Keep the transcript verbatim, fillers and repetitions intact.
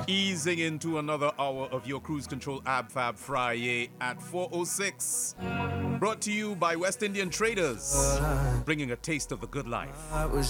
Easing into another hour of your Cruise Control Ab Fab Friday at four oh six. Brought to you by West Indian Traders, bringing a taste of the good life.